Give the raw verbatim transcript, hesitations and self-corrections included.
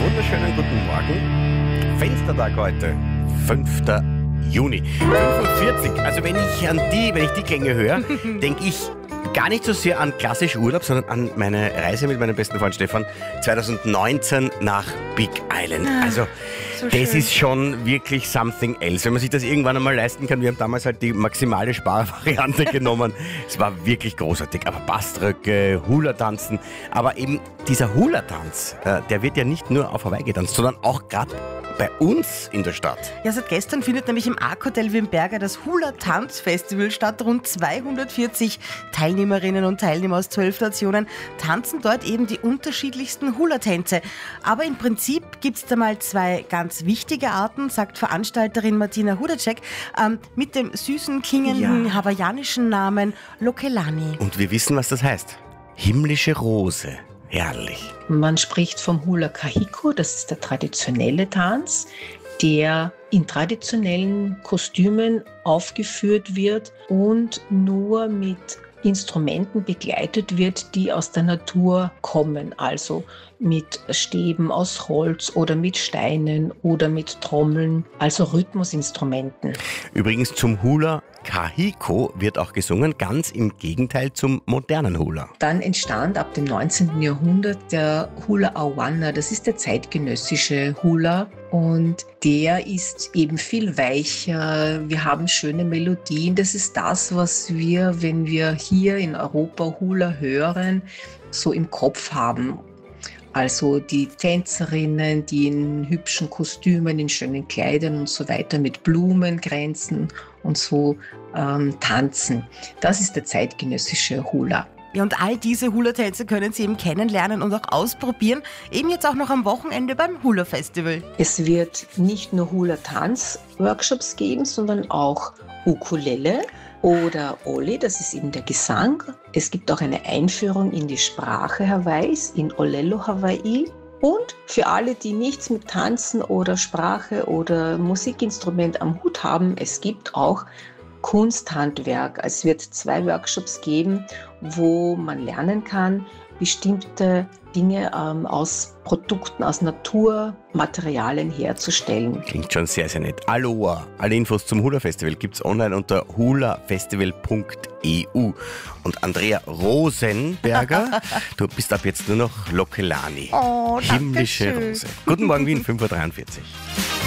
wunderschönen guten Morgen. Fenstertag heute, fünfter Juni. fünf Uhr vierzig. Also wenn ich an die, wenn ich die Klänge höre, denke ich gar nicht so sehr an klassisch Urlaub, sondern an meine Reise mit meinem besten Freund Stefan zwanzig neunzehn nach Big Island. Also so das schön. ist schon wirklich something else. Wenn man sich das irgendwann einmal leisten kann, wir haben damals halt die maximale Sparvariante genommen. Es war wirklich großartig. Aber Baströcke, Hula-Tanzen. Aber eben dieser Hula-Tanz, äh, der wird ja nicht nur auf Hawaii getanzt, sondern auch gerade bei uns in der Stadt. Ja, seit gestern findet nämlich im Arc-Hotel Wimberger das Hula-Tanz-Festival statt. Rund zweihundertvierzig Teilnehmerinnen und Teilnehmer aus zwölf Nationen tanzen dort eben die unterschiedlichsten Hula-Tänze. Aber im Prinzip gibt es da mal zwei ganz wichtige Arten, sagt Veranstalterin Martina Hudacek, ähm, mit dem süßen, klingenden Ja. hawaiianischen Namen Lokelani. Und wir wissen, was das heißt. Himmlische Rose. Herrlich. Man spricht vom Hula Kahiko, das ist der traditionelle Tanz, der in traditionellen Kostümen aufgeführt wird und nur mit Instrumenten begleitet wird, die aus der Natur kommen, also mit Stäben aus Holz oder mit Steinen oder mit Trommeln, also Rhythmusinstrumenten. Übrigens zum Hula Kahiko wird auch gesungen, ganz im Gegenteil zum modernen Hula. Dann entstand ab dem neunzehnten Jahrhundert der Hula Awana, das ist der zeitgenössische Hula und der ist eben viel weicher, wir haben schöne Melodien, das ist das, was wir, wenn wir hier in Europa Hula hören, so im Kopf haben. Also die Tänzerinnen, die in hübschen Kostümen, in schönen Kleidern und so weiter mit Blumenkränzen und so ähm, tanzen. Das ist der zeitgenössische Hula. Ja, und all diese Hula-Tänze können Sie eben kennenlernen und auch ausprobieren. Eben jetzt auch noch am Wochenende beim Hula-Festival. Es wird nicht nur Hula-Tanz-Workshops geben, sondern auch Ukulele oder Oli, das ist eben der Gesang. Es gibt auch eine Einführung in die Sprache Hawaiis, in Olelo Hawaii. Und für alle, die nichts mit Tanzen oder Sprache oder Musikinstrument am Hut haben, es gibt auch Kunsthandwerk. Es wird zwei Workshops geben, wo man lernen kann, bestimmte Dinge ähm, aus Produkten, aus Naturmaterialien herzustellen. Klingt schon sehr, sehr nett. Aloha. Alle Infos zum Hula Festival gibt's online unter hula festival punkt e u. Und Andrea Rosenberger, du bist ab jetzt nur noch Lokelani. Oh, danke Himmlische schön. Rose. Guten Morgen Wien, fünf Uhr dreiundvierzig.